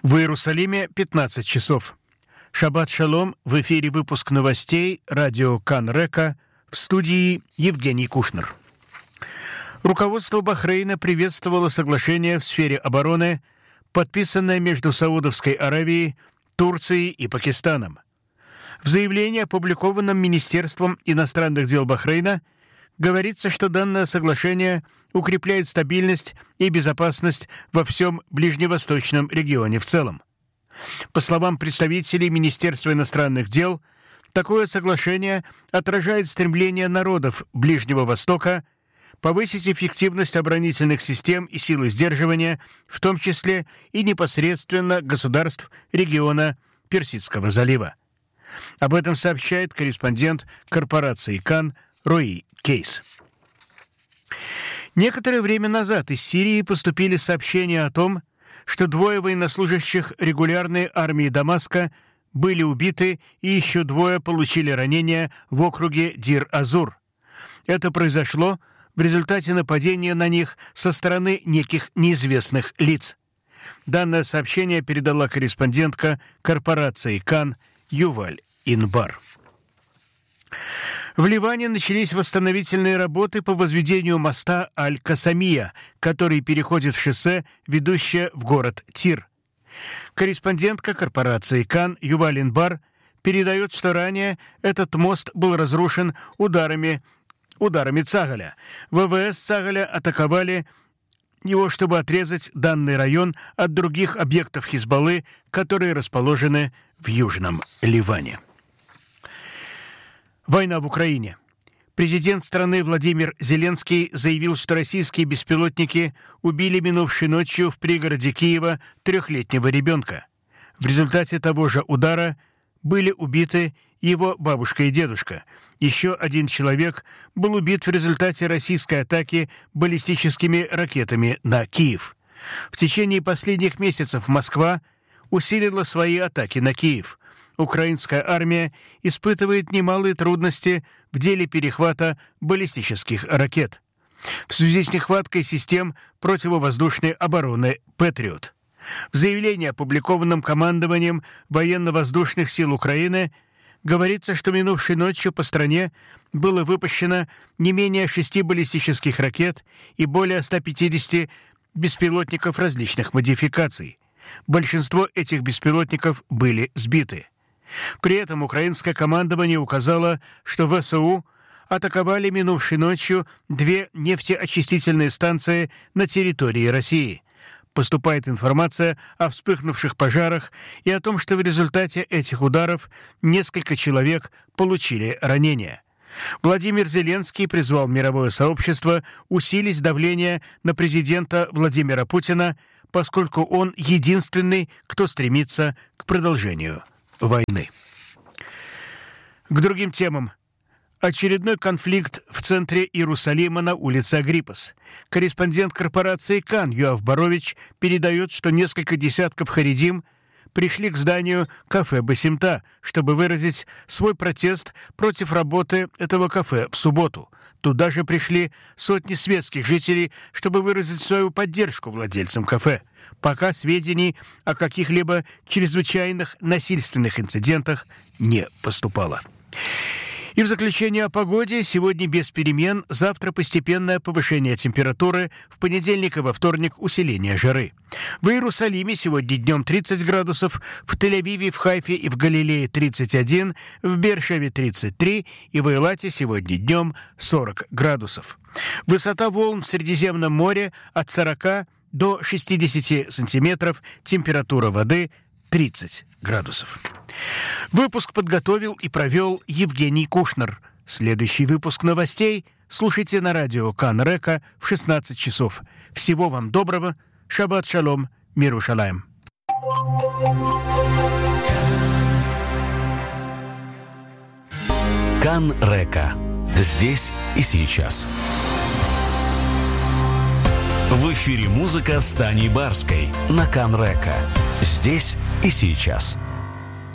В Иерусалиме 15 часов. Шаббат шалом, в эфире выпуск новостей радио Кан-Река, в студии Евгений Кушнер. Руководство Бахрейна приветствовало соглашение в сфере обороны, подписанное между Саудовской Аравией, Турцией и Пакистаном. В заявлении, опубликованном Министерством иностранных дел Бахрейна, говорится, что данное соглашение укрепляет стабильность и безопасность во всем ближневосточном регионе в целом. По словам представителей Министерства иностранных дел, такое соглашение отражает стремление народов Ближнего Востока повысить эффективность оборонительных систем и силы сдерживания, в том числе и непосредственно государств региона Персидского залива. Об этом сообщает корреспондент корпорации Кан Рои Кейс. Некоторое время назад из Сирии поступили сообщения о том, что 2 военнослужащих регулярной армии Дамаска были убиты и еще 2 получили ранения в округе Дир-Азур. Это произошло в результате нападения на них со стороны неких неизвестных лиц. Данное сообщение передала корреспондентка корпорации Кан Юваль Инбар. В Ливане начались восстановительные работы по возведению моста Аль-Касамия, который переходит в шоссе, ведущее в город Тир. Корреспондентка корпорации Кан Юваль Инбар передает, что ранее этот мост был разрушен ударами Цагаля. ВВС Цагаля атаковали его, чтобы отрезать данный район от других объектов Хизбаллы, которые расположены в Южном Ливане. Война в Украине. Президент страны Владимир Зеленский заявил, что российские беспилотники убили минувшей ночью в пригороде Киева 3-летнего ребенка. В результате того же удара были убиты его бабушка и дедушка. Еще 1 человек был убит в результате российской атаки баллистическими ракетами на Киев. В течение последних месяцев Москва усилила свои атаки на Киев. Украинская армия испытывает немалые трудности в деле перехвата баллистических ракет в связи с нехваткой систем противовоздушной обороны «Патриот». В заявлении, опубликованном командованием военно-воздушных сил Украины, говорится, что минувшей ночью по стране было выпущено не менее 6 баллистических ракет и более 150 беспилотников различных модификаций. Большинство этих беспилотников были сбиты. При этом украинское командование указало, что ВСУ атаковали минувшей ночью 2 нефтеочистительные станции на территории России. Поступает информация о вспыхнувших пожарах и о том, что в результате этих ударов несколько человек получили ранения. Владимир Зеленский призвал мировое сообщество усилить давление на президента Владимира Путина, поскольку он единственный, кто стремится к продолжению войны. К другим темам. Очередной конфликт в центре Иерусалима на улице Агриппас. Корреспондент корпорации Кан Юав Борович передает, что несколько десятков харидим пришли к зданию кафе «Басимта», чтобы выразить свой протест против работы этого кафе в субботу. Туда же пришли сотни светских жителей, чтобы выразить свою поддержку владельцам кафе. Пока сведений о каких-либо чрезвычайных насильственных инцидентах не поступало. И в заключение о погоде. Сегодня без перемен, завтра постепенное повышение температуры, в понедельник и во вторник усиление жары. В Иерусалиме сегодня днем 30 градусов, в Тель-Авиве, в Хайфе и в Галилее 31, в Беэр-Шеве 33 и в Эйлате сегодня днем 40 градусов. Высота волн в Средиземном море от 40 до 60 сантиметров, температура воды 30 градусов. Выпуск подготовил и провел Евгений Кушнер. Следующий выпуск новостей слушайте на радио Кан-Река в 16 часов. Всего вам доброго. Шаббат шалом. Мир Ушалаем. Кан-Река. Здесь и сейчас. В эфире музыка с Таней Барской на Кан-Река. Здесь и сейчас.